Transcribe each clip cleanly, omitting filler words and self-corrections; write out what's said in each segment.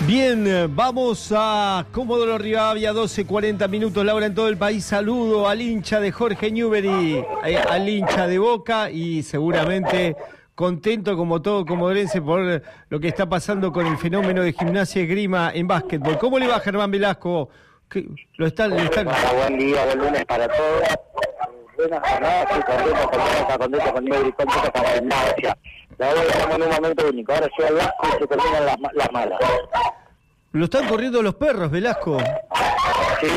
Bien, vamos a Comodoro Rivadavia, 12:40 minutos, la hora en todo el país. Saludo al hincha de Jorge Newbery, al hincha de Boca, y seguramente contento como todo comodorense por lo que está pasando con el fenómeno de Gimnasia y Esgrima en básquetbol. ¿Cómo le va, Germán Velasco? ¿Lo están? Buen día, buen lunes para todos. Buenas jornadas, estoy contento con Newbery, contento con Gimnasia. La verdad estamos en un momento único. Ahora llega el Vasco y se terminan las malas. Lo están corriendo los perros, Velasco. Sí,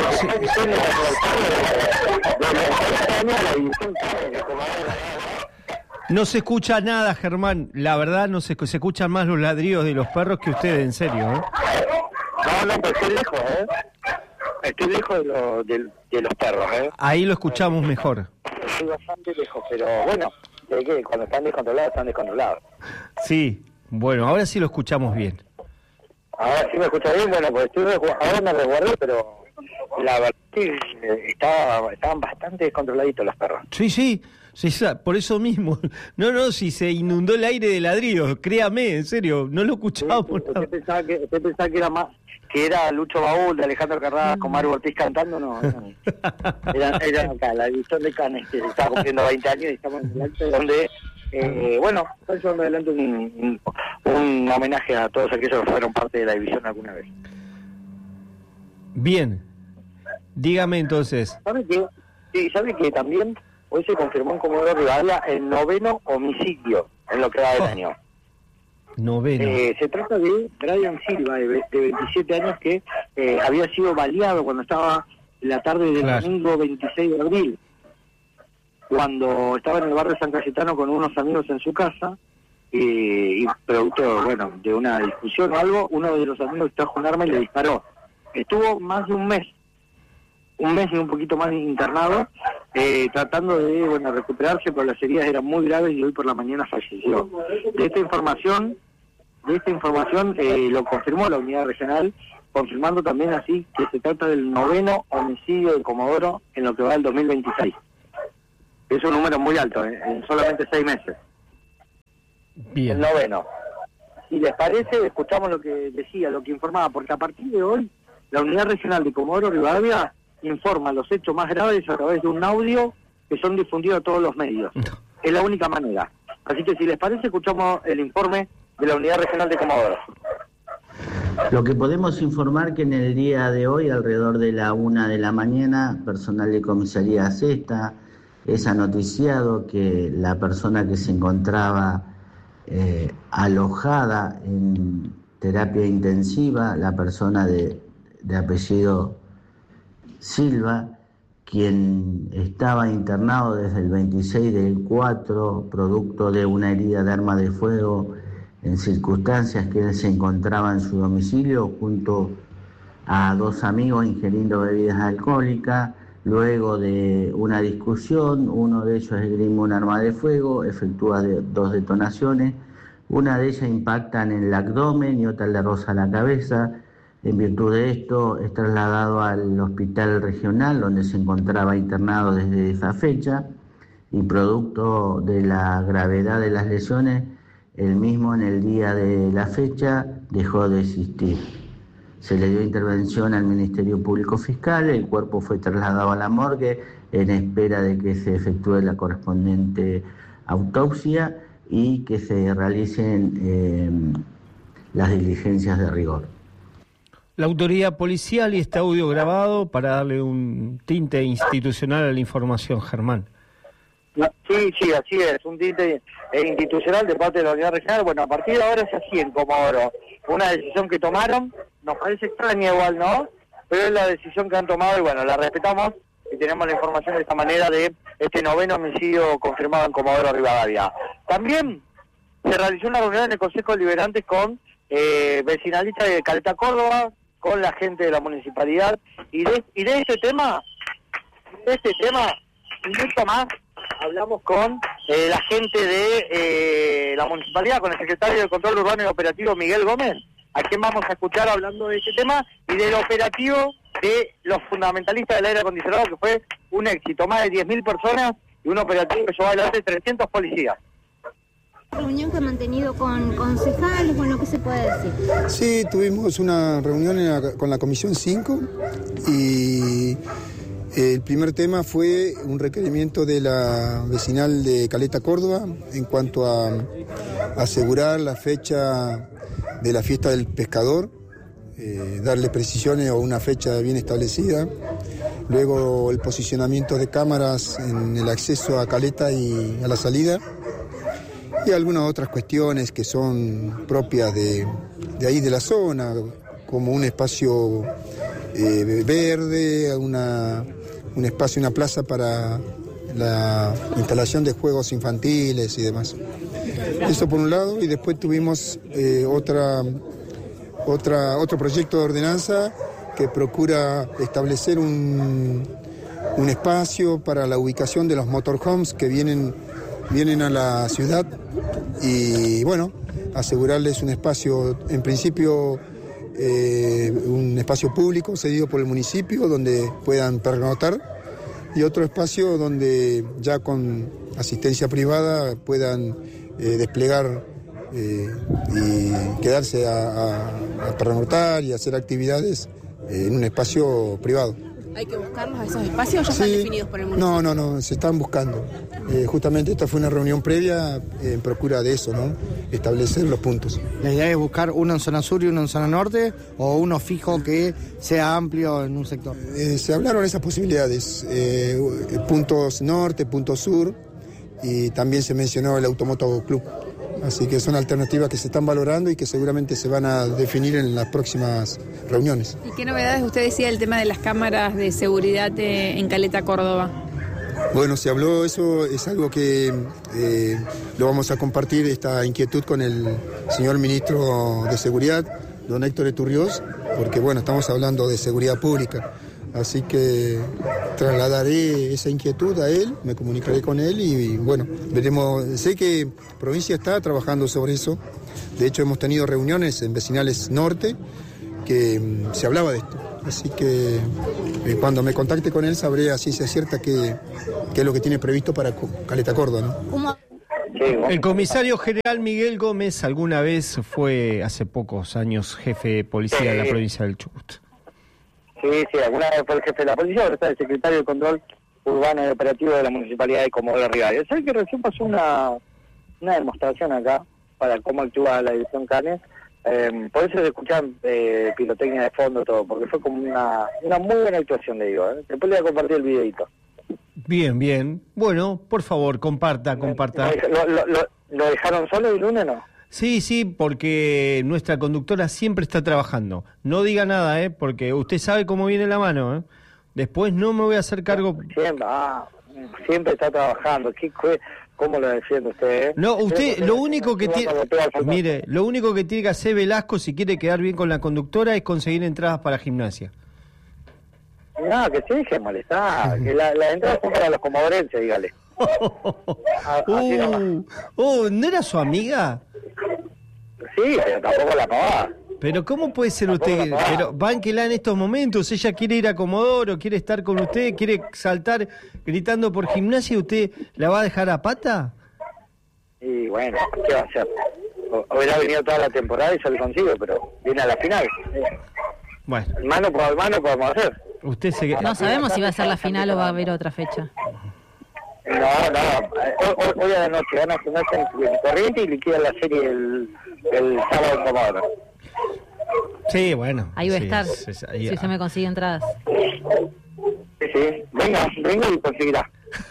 No se escucha nada, Germán. La verdad, no se escuchan más los ladridos de los perros que ustedes, en serio, ¿eh? No, pero estoy lejos, ¿eh? Estoy lejos de los perros, ¿eh? Ahí lo escuchamos mejor. Estoy bastante lejos, pero bueno, de que cuando están descontrolados. Sí, bueno, ahora sí lo escuchamos bien. Ahora sí me escucha bien, bueno, pues ahora me resguardé, pero la verdad que estaban bastante descontroladitos los perros. Sí, por eso mismo. No, si se inundó el aire de ladridos, créame, en serio, no lo escuchábamos. Sí, usted pensaba que era más, que era Lucho Baúl de Alejandro Carrasco con Mario Ortiz cantando, no. Era acá, la división de Canes, que está cumpliendo 20 años y estamos en el acto donde, bueno, están llevando adelante un homenaje a todos aquellos que fueron parte de la división alguna vez. Bien, dígame entonces. ¿Sabe que también hoy se confirmó en Comodoro Rivadavia el 9º homicidio en lo que va del año? 9º. Se trata de Brian Silva, de 27 años, que había sido baleado cuando estaba en la tarde del domingo 26 de abril, cuando estaba en el barrio San Cayetano con unos amigos en su casa, y producto, bueno, de una discusión o algo, uno de los amigos trajo un arma y le disparó. Estuvo más de un mes y un poquito más internado, tratando de, bueno, recuperarse, pero las heridas eran muy graves y hoy por la mañana falleció. De esta información lo confirmó la unidad regional, confirmando también así que se trata del 9º homicidio de Comodoro en lo que va del 2026. Es un número muy alto, en solamente 6 meses. Bien. El 9º. Si les parece, escuchamos lo que decía, lo que informaba, porque a partir de hoy, la unidad regional de Comodoro Rivadavia informa los hechos más graves a través de un audio que son difundidos a todos los medios. Es la única manera. Así que si les parece, escuchamos el informe de la unidad regional de Comodoro. Lo que podemos informar que en el día de hoy, alrededor de la 1 de la mañana, personal de comisaría Sexta es anoticiado que la persona que se encontraba alojada en terapia intensiva, la persona de apellido Silva, quien estaba internado desde el 26 del 4, producto de una herida de arma de fuego en circunstancias que él se encontraba en su domicilio junto a 2 amigos ingiriendo bebidas alcohólicas. Luego de una discusión, uno de ellos esgrime un arma de fuego, efectúa 2 detonaciones, una de ellas impacta en el abdomen y otra le roza la cabeza. En virtud de esto es trasladado al hospital regional donde se encontraba internado desde esa fecha y producto de la gravedad de las lesiones, el mismo en el día de la fecha dejó de existir. Se le dio intervención al Ministerio Público Fiscal, el cuerpo fue trasladado a la morgue en espera de que se efectúe la correspondiente autopsia y que se realicen las diligencias de rigor. La autoridad policial y este audio grabado para darle un tinte institucional a la información, Germán. Sí, así es, un tinte institucional de parte de la unidad regional. Bueno, a partir de ahora es así en Comodoro. Una decisión que tomaron, nos parece extraña igual, ¿no? Pero es la decisión que han tomado y bueno, la respetamos y tenemos la información de esta manera de este 9º homicidio confirmado en Comodoro Rivadavia. También se realizó una reunión en el Consejo Deliberante con vecinalistas de Caleta Córdoba, con la gente de la municipalidad y de este tema y mucho más hablamos con la gente de la municipalidad, con el secretario de Control Urbano y Operativo Miguel Gómez, a quien vamos a escuchar hablando de este tema y del operativo de los fundamentalistas del aire acondicionado, que fue un éxito, más de 10.000 personas y un operativo que llevó adelante 300 policías. Reunión que ha mantenido con concejales, bueno, ¿qué se puede decir? Sí, tuvimos una reunión con la Comisión 5 y el primer tema fue un requerimiento de la vecinal de Caleta, Córdoba, en cuanto a asegurar la fecha de la fiesta del pescador, darle precisiones o una fecha bien establecida. Luego el posicionamiento de cámaras en el acceso a Caleta y a la salida. Y algunas otras cuestiones que son propias de ahí de la zona, como un espacio verde, un espacio, una plaza para la instalación de juegos infantiles y demás. Eso por un lado, y después tuvimos otro proyecto de ordenanza que procura establecer un espacio para la ubicación de los motorhomes que vienen a la ciudad y bueno, asegurarles un espacio, en principio un espacio público cedido por el municipio donde puedan pernoctar y otro espacio donde ya con asistencia privada puedan desplegar y quedarse a pernoctar y hacer actividades en un espacio privado. ¿Hay que buscarlos a esos espacios o ya están definidos por el municipio? No, se están buscando. Justamente esta fue una reunión previa en procura de eso, ¿no? Establecer los puntos. ¿La idea es buscar uno en zona sur y uno en zona norte o uno fijo que sea amplio en un sector? Se hablaron esas posibilidades, puntos norte, puntos sur y también se mencionó el Automoto Club. Así que son alternativas que se están valorando y que seguramente se van a definir en las próximas reuniones. ¿Y qué novedades usted decía del tema de las cámaras de seguridad en Caleta, Córdoba? Bueno, se habló, eso es algo que lo vamos a compartir, esta inquietud con el señor ministro de Seguridad, don Héctor Eturriós, porque bueno, estamos hablando de seguridad pública. Así que trasladaré esa inquietud a él, me comunicaré con él y bueno, veremos. Sé que provincia está trabajando sobre eso. De hecho, hemos tenido reuniones en Vecinales Norte que se hablaba de esto. Así que cuando me contacte con él sabré a ciencia cierta qué es lo que tiene previsto para Caleta, Córdoba, ¿no? El comisario general Miguel Gómez alguna vez fue, hace pocos años, jefe de policía de la provincia del Chubut. Sí, alguna vez fue el jefe de la policía, ahora está el secretario de Control Urbano y Operativo de la Municipalidad de Comodoro Rivadavia. ¿Sabes que recién pasó una demostración acá para cómo actúa la División Canes? Por eso se escuchan pirotecnia de fondo, todo, porque fue como una muy buena actuación, le digo. Después le voy a compartir el videito. Bien. Bueno, por favor, comparta. ¿Lo dejaron solo el lunes, no? Sí, porque nuestra conductora siempre está trabajando. No diga nada, porque usted sabe cómo viene la mano, Después no me voy a hacer cargo. Siempre está trabajando. ¿Cómo lo defiende usted? No, usted lo único que tiene, mire, lo único que tiene que hacer Velasco si quiere quedar bien con la conductora es conseguir entradas para gimnasia. No, que se deje molestar, que las entradas son para los comodorenses, dígale. ¿No era su amiga? Sí, pero tampoco la pagaba. Pero ¿cómo puede ser usted? Pero bánquela en estos momentos, ella quiere ir a Comodoro, quiere estar con usted, quiere saltar gritando por gimnasia y usted la va a dejar a pata. Y bueno, ¿qué va a hacer? Hubiera venido toda la temporada y yo lo consigo, pero viene a la final. Bueno. Mano por mano podemos hacer. No sabemos si va a ser la final o va a haber otra fecha. Hoy a la noche gana Gimnasia en Corriente y liquida la serie el sábado en Comodoro. Sí, bueno. Ahí va a estar, si se me consigue entradas. Sí, venga y conseguirá.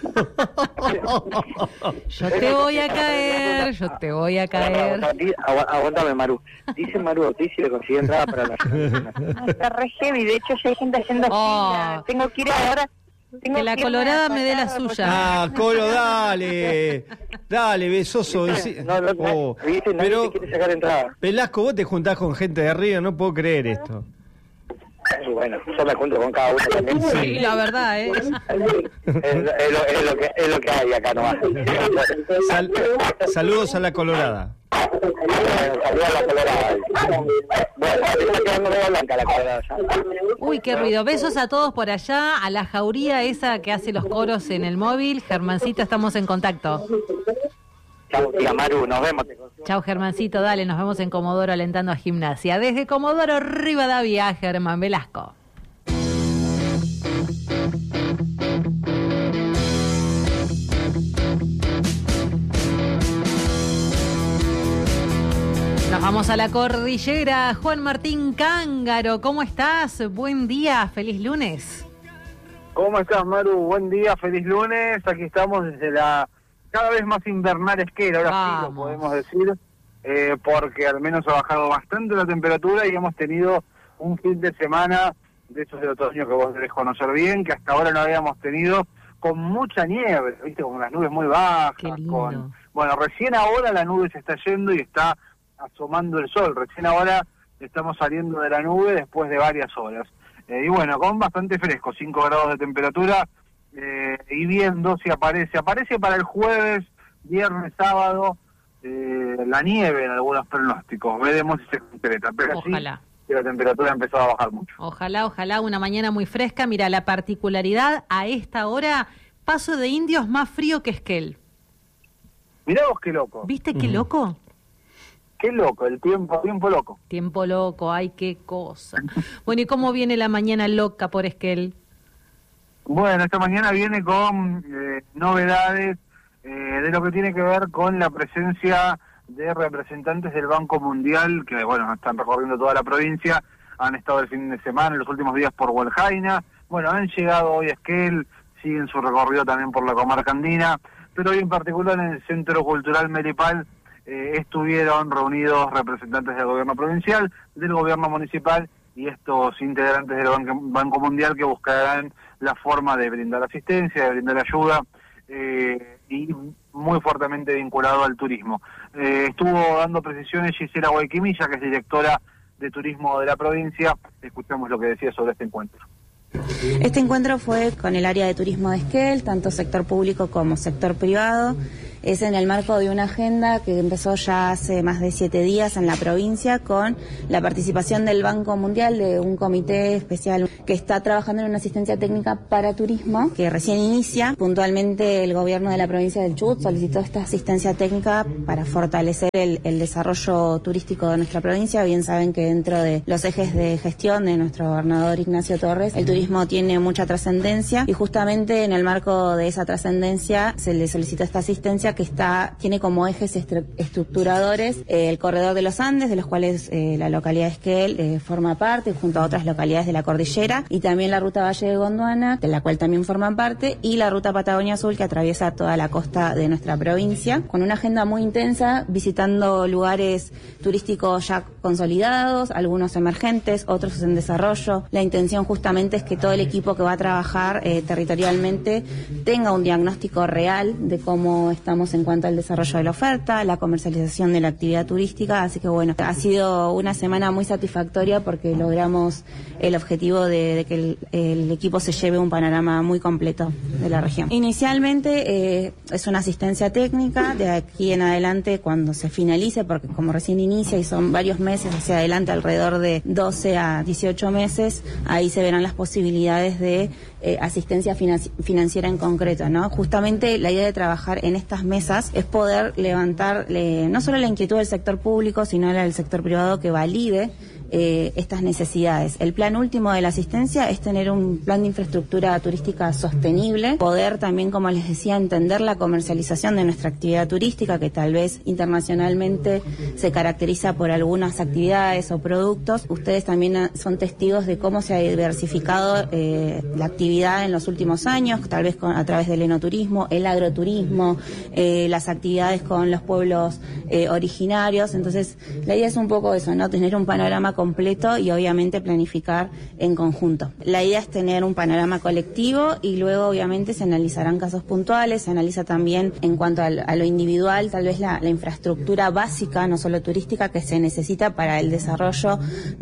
Yo te voy a caer. Aguántame, Maru. Dice Maru Ortiz si le consigue entrada para la está re heavy, de hecho ya hay gente haciendo fila. Tengo que ir ahora. Que la colorada me dé la suya. Colo, dale, besoso. Pero quiere sacar entrada. Velasco, vos te juntás con gente de arriba, no puedo creer esto. Y bueno, yo me junto con cada uno también. Sí, la verdad, es lo que hay acá nomás. Saludos a la colorada. Saludos a la colorada. Bueno, está quedando medio blanca la colorada ya. Uy, qué ruido. Besos a todos por allá, a la jauría esa que hace los coros en el móvil. Germancita, estamos en contacto. Chau, tía Maru, nos vemos. Chau, Germancito, dale, nos vemos en Comodoro alentando a Gimnasia. Desde Comodoro Rivadavia, Germán Velasco. Nos vamos a la cordillera. Juan Martín Cángaro, ¿cómo estás? Buen día, feliz lunes. ¿Cómo estás, Maru? Buen día, feliz lunes. Aquí estamos desde la cada vez más invernal Esquel, ahora sí lo podemos decir, porque al menos ha bajado bastante la temperatura y hemos tenido un fin de semana de esos de otoño que vos debés conocer bien, que hasta ahora no habíamos tenido, con mucha nieve, ¿viste? Con las nubes muy bajas. Bueno, recién ahora la nube se está yendo y está asomando el sol. Recién ahora estamos saliendo de la nube después de varias horas. Y bueno, con bastante fresco, 5 grados de temperatura, y viendo si aparece para el jueves, viernes, sábado, la nieve en algunos pronósticos. Veremos si se concreta, pero ojalá. Sí, que la temperatura empezó a bajar mucho. Ojalá, una mañana muy fresca. Mira, la particularidad a esta hora, Paso de Indios más frío que Esquel. Mirá vos qué loco. ¿Viste qué loco? Qué loco, el tiempo loco. Tiempo loco, ay, qué cosa. Bueno, ¿y cómo viene la mañana loca por Esquel? Bueno, esta mañana viene con novedades de lo que tiene que ver con la presencia de representantes del Banco Mundial, que bueno, están recorriendo toda la provincia, han estado el fin de semana, en los últimos días por Hualjaina, bueno, han llegado hoy a Esquel, siguen su recorrido también por la comarca andina, pero hoy en particular en el Centro Cultural Meripal estuvieron reunidos representantes del gobierno provincial, del gobierno municipal y estos integrantes del Banco Mundial que buscarán la forma de brindar asistencia, de brindar ayuda, y muy fuertemente vinculado al turismo. Estuvo dando precisiones Gisela Guayquimilla, que es directora de turismo de la provincia. Escuchamos lo que decía sobre este encuentro. Este encuentro fue con el área de turismo de Esquel, tanto sector público como sector privado. Es en el marco de una agenda que empezó ya hace más de 7 días en la provincia con la participación del Banco Mundial, de un comité especial que está trabajando en una asistencia técnica para turismo que recién inicia. Puntualmente el gobierno de la provincia del Chubut solicitó esta asistencia técnica para fortalecer el desarrollo turístico de nuestra provincia. Bien saben que dentro de los ejes de gestión de nuestro gobernador Ignacio Torres, el turismo tiene mucha trascendencia y justamente en el marco de esa trascendencia se le solicitó esta asistencia que tiene como ejes estructuradores el corredor de los Andes, de los cuales la localidad de Esquel forma parte, junto a otras localidades de la cordillera, y también la ruta Valle de Gondwana, de la cual también forman parte, y la ruta Patagonia Azul, que atraviesa toda la costa de nuestra provincia, con una agenda muy intensa, visitando lugares turísticos ya consolidados, algunos emergentes, otros en desarrollo. La intención justamente es que todo el equipo que va a trabajar territorialmente tenga un diagnóstico real de cómo estamos en cuanto al desarrollo de la oferta, la comercialización de la actividad turística, así que bueno, ha sido una semana muy satisfactoria porque logramos el objetivo de que el equipo se lleve un panorama muy completo de la región. Inicialmente es una asistencia técnica, de aquí en adelante cuando se finalice, porque como recién inicia y son varios meses hacia adelante, alrededor de 12 a 18 meses, ahí se verán las posibilidades de asistencia financiera en concreto, ¿no? Justamente la idea de trabajar en estas mesas es poder levantar no solo la inquietud del sector público, sino la del sector privado que valide estas necesidades. El plan último de la asistencia es tener un plan de infraestructura turística sostenible, poder también, como les decía, entender la comercialización de nuestra actividad turística, que tal vez internacionalmente se caracteriza por algunas actividades o productos. Ustedes también son testigos de cómo se ha diversificado la actividad en los últimos años, tal vez a través del enoturismo, el agroturismo, las actividades con los pueblos originarios. Entonces, la idea es un poco eso, ¿no? Tener un panorama completo y obviamente planificar en conjunto. La idea es tener un panorama colectivo y luego obviamente se analizarán casos puntuales, se analiza también en cuanto a lo individual, tal vez la infraestructura básica, no solo turística, que se necesita para el desarrollo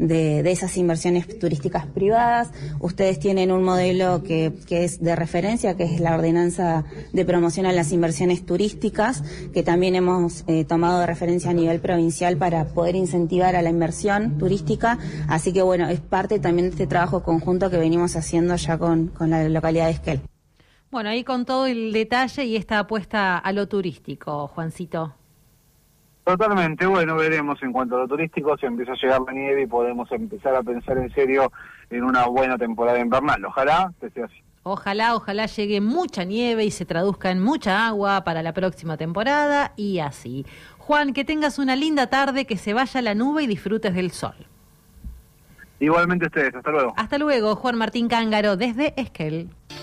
de esas inversiones turísticas privadas. Ustedes tienen un modelo que es de referencia, que es la ordenanza de promoción a las inversiones turísticas, que también hemos tomado de referencia a nivel provincial para poder incentivar a la inversión turística. Así que bueno, es parte también de este trabajo conjunto que venimos haciendo ya con la localidad de Esquel. Bueno, ahí con todo el detalle y esta apuesta a lo turístico, Juancito. Totalmente, bueno, veremos en cuanto a lo turístico, si empieza a llegar la nieve y podemos empezar a pensar en serio en una buena temporada invernal. Ojalá que sea así. Ojalá llegue mucha nieve y se traduzca en mucha agua para la próxima temporada y así. Juan, que tengas una linda tarde, que se vaya la nube y disfrutes del sol. Igualmente ustedes, hasta luego. Hasta luego, Juan Martín Cángaro, desde Esquel.